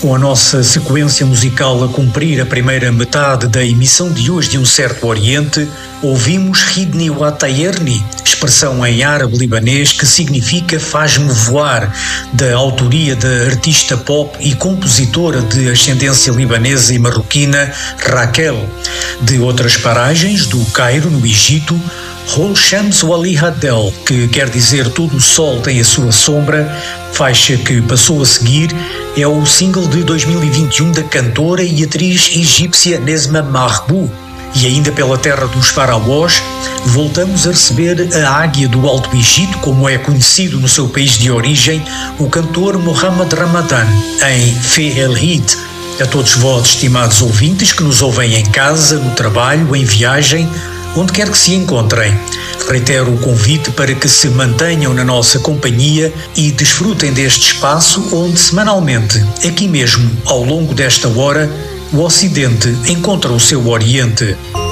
com a nossa sequência musical a cumprir a primeira metade da emissão de hoje de Um Certo Oriente, ouvimos Ridni Watayerni, expressão em árabe-libanês que significa faz-me voar, da autoria da artista pop e compositora de ascendência libanesa e marroquina Raquel. De outras paragens, do Cairo, no Egito, Hol Shams Wali Haddel, que quer dizer todo o sol tem a sua sombra, faixa que passou a seguir, é o single de 2021 da cantora e atriz egípcia Nesma Mahbou. E ainda pela terra dos faraós, voltamos a receber a águia do Alto Egito, como é conhecido no seu país de origem, o cantor Mohamed Ramadan, em Fi El Hid. A todos vós, estimados ouvintes, que nos ouvem em casa, no trabalho, em viagem, onde quer que se encontrem, reitero o convite para que se mantenham na nossa companhia e desfrutem deste espaço onde semanalmente, aqui mesmo, ao longo desta hora, o Ocidente encontra o seu Oriente.